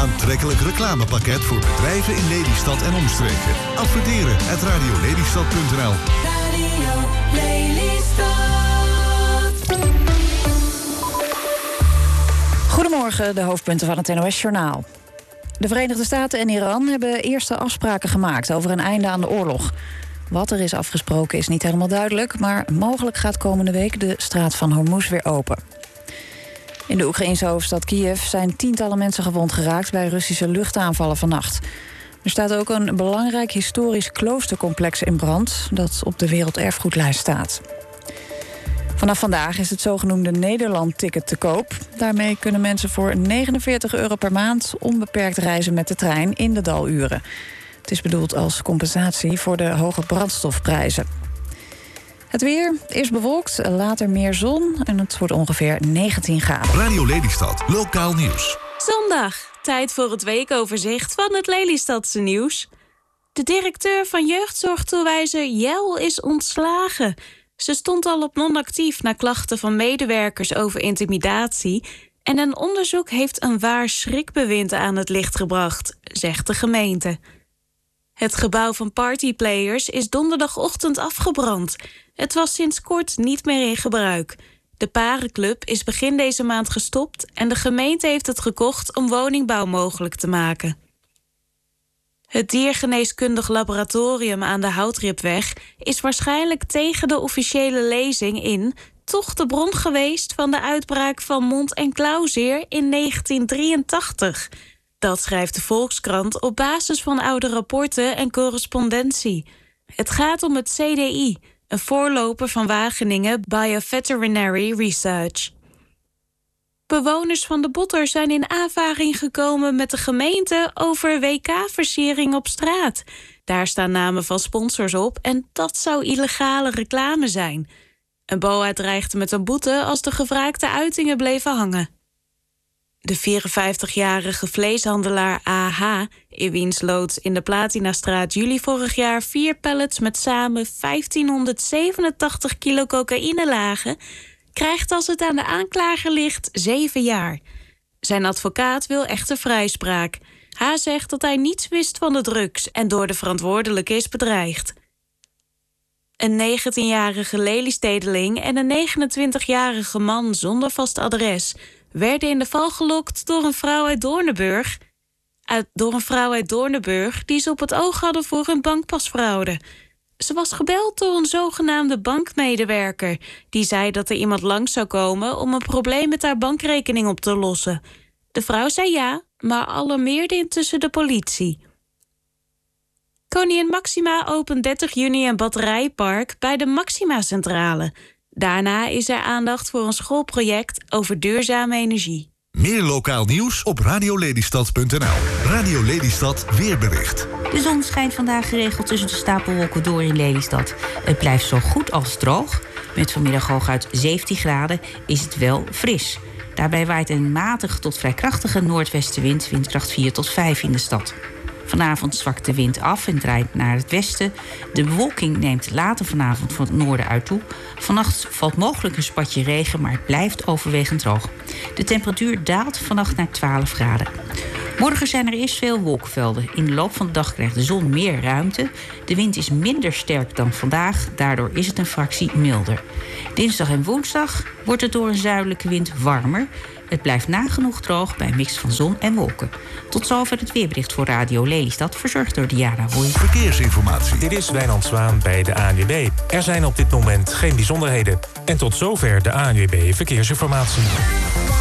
aantrekkelijk reclamepakket voor bedrijven in Lelystad en omstreken. Adverteren @radiolelystad.nl. Radio Lelystad. Goedemorgen, de hoofdpunten van het NOS-journaal. De Verenigde Staten en Iran hebben eerste afspraken gemaakt over een einde aan de oorlog. Wat er is afgesproken is niet helemaal duidelijk, maar mogelijk gaat komende week de straat van Hormuz weer open. In de Oekraïnse hoofdstad Kiev zijn tientallen mensen gewond geraakt bij Russische luchtaanvallen vannacht. Er staat ook een belangrijk historisch kloostercomplex in brand dat op de werelderfgoedlijst staat. Vanaf vandaag is het zogenoemde Nederland-ticket te koop. Daarmee kunnen mensen voor €49 per maand onbeperkt reizen met de trein in de daluren. Het is bedoeld als compensatie voor de hoge brandstofprijzen. Het weer is bewolkt, later meer zon en het wordt ongeveer 19 graden. Radio Lelystad, lokaal nieuws. Zondag, tijd voor het weekoverzicht van het Lelystadse nieuws. De directeur van jeugdzorgtoewijzer Jel is ontslagen. Ze stond al op non-actief na klachten van medewerkers over intimidatie. En een onderzoek heeft een waar schrikbewind aan het licht gebracht, zegt de gemeente. Het gebouw van Partyplayers is donderdagochtend afgebrand. Het was sinds kort niet meer in gebruik. De Parenclub is begin deze maand gestopt en de gemeente heeft het gekocht om woningbouw mogelijk te maken. Het diergeneeskundig laboratorium aan de Houtripweg is waarschijnlijk tegen de officiële lezing in toch de bron geweest van de uitbraak van mond- en klauwzeer in 1983. Dat schrijft de Volkskrant op basis van oude rapporten en correspondentie. Het gaat om het CDI, een voorloper van Wageningen Bioveterinary Research. Bewoners van de Botter zijn in aanvaring gekomen met de gemeente over WK-versiering op straat. Daar staan namen van sponsors op en dat zou illegale reclame zijn. Een BOA dreigde met een boete als de gevraagde uitingen bleven hangen. De 54-jarige vleeshandelaar AH, in wiens loods in de Platinastraat juli vorig jaar 4 pallets met samen 1587 kilo cocaïne lagen, krijgt als het aan de aanklager ligt 7 jaar. Zijn advocaat wil echter vrijspraak. Hij zegt dat hij niets wist van de drugs en door de verantwoordelijke is bedreigd. Een 19-jarige Lelystedeling en een 29-jarige man zonder vast adres werden in de val gelokt door een vrouw uit Doornenburg die ze op het oog hadden voor een bankpasfraude. Ze was gebeld door een zogenaamde bankmedewerker die zei dat er iemand langs zou komen om een probleem met haar bankrekening op te lossen. De vrouw zei ja, maar alarmeerde intussen de politie. Koningin Máxima opent 30 juni een batterijpark bij de Máxima-centrale. Daarna is er aandacht voor een schoolproject over duurzame energie. Meer lokaal nieuws op radiolelystad.nl. Radio Lelystad weerbericht. De zon schijnt vandaag geregeld tussen de stapelwolken door in Lelystad. Het blijft zo goed als droog. Met vanmiddag hooguit 17 graden is het wel fris. Daarbij waait een matige tot vrij krachtige noordwestenwind, windkracht 4 tot 5 in de stad. Vanavond zwakt de wind af en draait naar het westen. De bewolking neemt later vanavond van het noorden uit toe. Vannacht valt mogelijk een spatje regen, maar het blijft overwegend droog. De temperatuur daalt vannacht naar 12 graden. Morgen zijn er eerst veel wolkenvelden. In de loop van de dag krijgt de zon meer ruimte. De wind is minder sterk dan vandaag. Daardoor is het een fractie milder. Dinsdag en woensdag wordt het door een zuidelijke wind warmer. Het blijft nagenoeg droog bij een mix van zon en wolken. Tot zover het weerbericht voor Radio Lelystad, verzorgd door Diana Roy. Verkeersinformatie. Dit is Wijnand Zwaan bij de ANWB. Er zijn op dit moment geen bijzonderheden. En tot zover de ANWB Verkeersinformatie.